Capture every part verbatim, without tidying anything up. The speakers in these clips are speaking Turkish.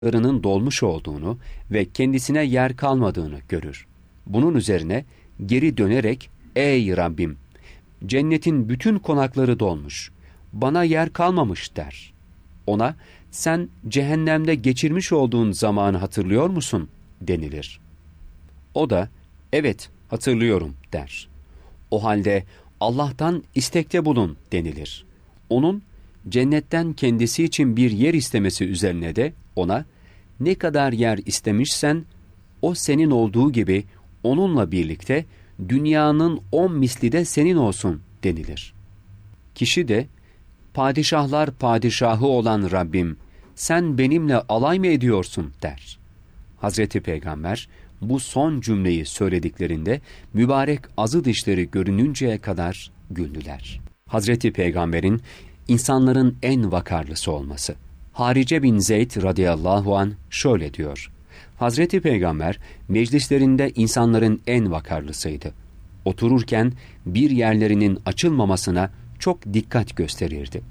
konaklarının dolmuş olduğunu ve kendisine yer kalmadığını görür. Bunun üzerine geri dönerek, ''Ey Rabbim, cennetin bütün konakları dolmuş, bana yer kalmamış.'' der. Ona, ''Sen cehennemde geçirmiş olduğun zamanı hatırlıyor musun?'' denilir. O da, ''Evet, hatırlıyorum.'' der. O halde Allah'tan istekte bulun denilir. Onun cennetten kendisi için bir yer istemesi üzerine de ona, ne kadar yer istemişsen o senin olduğu gibi onunla birlikte dünyanın on misli de senin olsun denilir. Kişi de, padişahlar padişahı olan Rabbim, sen benimle alay mı ediyorsun der. Hazreti Peygamber bu son cümleyi söylediklerinde mübarek azı dişleri görününceye kadar güldüler. Hazreti Peygamber'in insanların en vakarlısı olması. Harice bin Zeyd radıyallahu an şöyle diyor. Hazreti Peygamber meclislerinde insanların en vakarlısıydı. Otururken bir yerlerinin açılmamasına çok dikkat gösterirdi.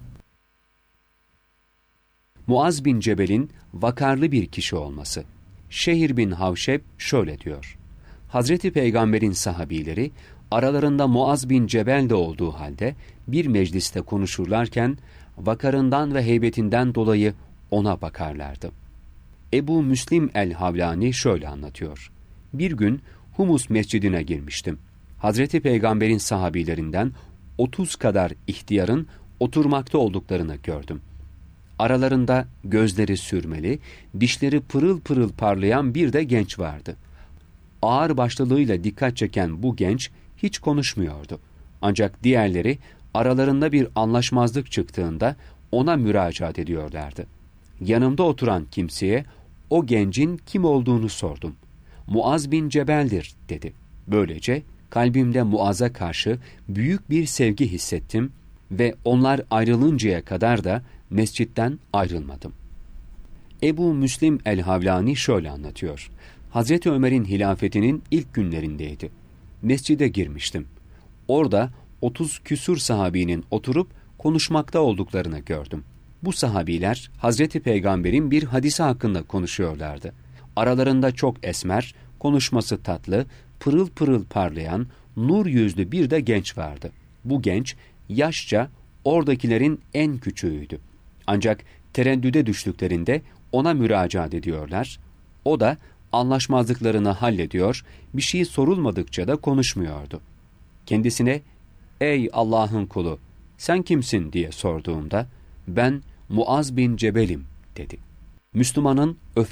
Muaz bin Cebel'in vakarlı bir kişi olması. Şehir bin Havşeb şöyle diyor. Hazreti Peygamber'in sahabileri aralarında Muaz bin Cebel de olduğu halde bir mecliste konuşurlarken vakarından ve heybetinden dolayı ona bakarlardı. Ebu Müslim el-Havlani şöyle anlatıyor. Bir gün Humus mescidine girmiştim. Hazreti Peygamber'in sahabilerinden otuz kadar ihtiyarın oturmakta olduklarını gördüm. Aralarında gözleri sürmeli, dişleri pırıl pırıl parlayan bir de genç vardı. Ağır başlılığıyla dikkat çeken bu genç hiç konuşmuyordu. Ancak diğerleri aralarında bir anlaşmazlık çıktığında ona müracaat ediyorlardı. Yanımda oturan kimseye o gencin kim olduğunu sordum. Muaz bin Cebel'dir dedi. Böylece kalbimde Muaz'a karşı büyük bir sevgi hissettim ve onlar ayrılıncaya kadar da mescitten ayrılmadım. Ebu Müslim el-Havlani şöyle anlatıyor. Hazreti Ömer'in hilafetinin ilk günlerindeydi. Mescide girmiştim. Orada otuz küsur sahabinin oturup konuşmakta olduklarını gördüm. Bu sahabiler Hazreti Peygamber'in bir hadisi hakkında konuşuyorlardı. Aralarında çok esmer, konuşması tatlı, pırıl pırıl parlayan, nur yüzlü bir de genç vardı. Bu genç yaşça oradakilerin en küçüğüydü. Ancak tereddüde düştüklerinde ona müracaat ediyorlar. O da anlaşmazlıklarını hallediyor, bir şey sorulmadıkça da konuşmuyordu. Kendisine, ''Ey Allah'ın kulu, sen kimsin?'' diye sorduğumda, ''Ben Muaz bin Cebel'im.'' dedi. Müslümanın